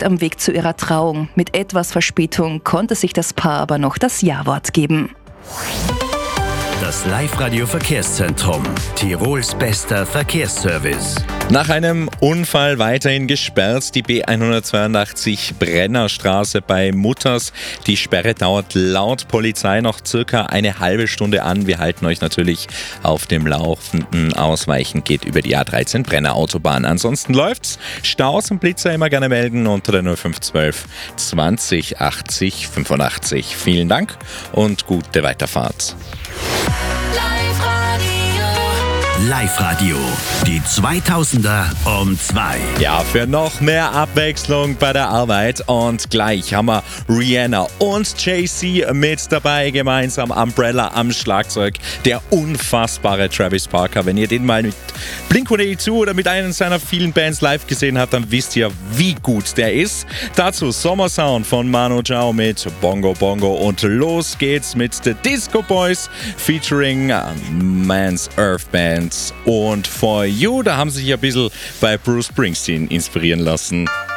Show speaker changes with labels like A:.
A: längst am Weg zu ihrer Trauung. Mit etwas Verspätung konnte sich das Paar aber noch das Ja-Wort geben.
B: Das Live-Radio-Verkehrszentrum. Tirols bester Verkehrsservice.
C: Nach einem Unfall weiterhin gesperrt, die B182 Brennerstraße bei Mutters. Die Sperre dauert laut Polizei noch circa eine halbe Stunde an. Wir halten euch natürlich auf dem Laufenden. Ausweichen geht über die A13 Brenner Autobahn. Ansonsten läuft's. Staus und Blitzer immer gerne melden unter der 0512 20 80 85. Vielen Dank und gute Weiterfahrt.
B: Live-Radio, die 2000er um 2.
C: Ja, für noch mehr Abwechslung bei der Arbeit. Und gleich haben wir Rihanna und Jay-Z mit dabei, gemeinsam Umbrella am Schlagzeug. Der unfassbare Travis Barker. Wenn ihr den mal mit Blink-182 oder mit einer seiner vielen Bands live gesehen habt, dann wisst ihr, wie gut der ist. Dazu Sommersound von Manu Chao mit Bongo Bongo. Und los geht's mit The Disco Boys featuring Man's Earth Band. Und For You, da haben sie sich ein bisschen bei Bruce Springsteen inspirieren lassen.